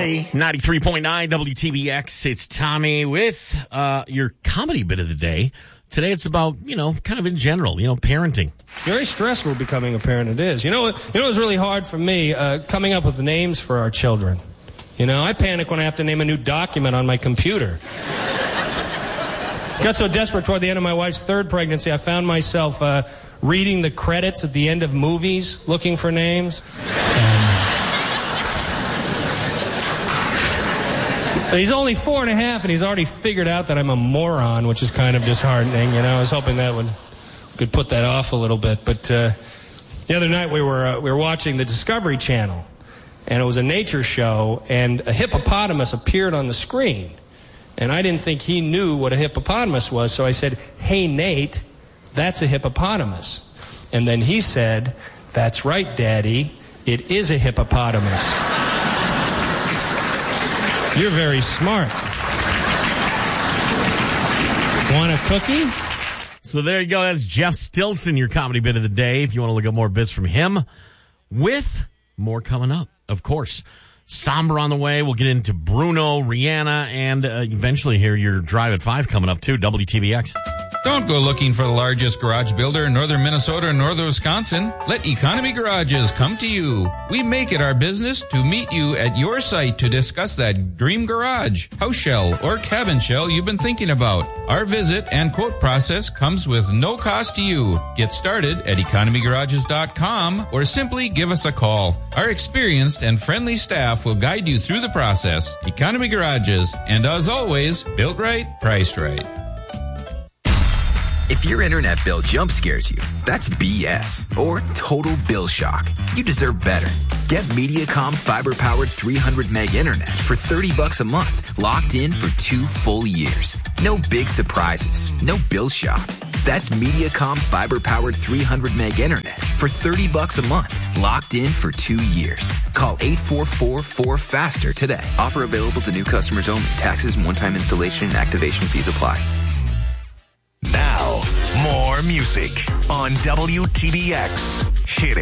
day. 93.9 WTBX. It's Tommy with your comedy bit of the day. Today it's about, kind of in general, parenting. It's very stressful becoming a parent, it is. It was really hard for me coming up with names for our children. I panic when I have to name a new document on my computer. Got so desperate toward the end of my wife's third pregnancy, I found myself reading the credits at the end of movies, looking for names. He's only 4.5, and he's already figured out that I'm a moron, which is kind of disheartening. I was hoping that could put that off a little bit. But the other night we were watching the Discovery Channel, and it was a nature show, and a hippopotamus appeared on the screen. And I didn't think he knew what a hippopotamus was, so I said, "Hey, Nate, that's a hippopotamus." And then he said, "That's right, Daddy, it is a hippopotamus." You're very smart. Want a cookie? So there you go. That's Jeff Stilson, your comedy bit of the day. If you want to look at more bits from him, with more coming up, of course. Somber on the way. We'll get into Bruno, Rihanna, and eventually hear your Drive at 5 coming up too, WTBX. Don't go looking for the largest garage builder in northern Minnesota or northern Wisconsin. Let Economy Garages come to you. We make it our business to meet you at your site to discuss that dream garage, house shell, or cabin shell you've been thinking about. Our visit and quote process comes with no cost to you. Get started at economygarages.com or simply give us a call. Our experienced and friendly staff will guide you through the process. Economy Garages, and as always, built right, priced right. If your internet bill jump scares you, that's BS or total bill shock. You deserve better. Get Mediacom fiber-powered 300 meg internet for $30 a month, locked in for 2 full years. No big surprises, no bill shock. That's Mediacom fiber-powered 300 meg internet for $30 a month, locked in for 2 years. Call 844-4FASTER today. Offer available to new customers only. Taxes and one-time installation and activation fees apply. Now, more music on WTBX. Hit it.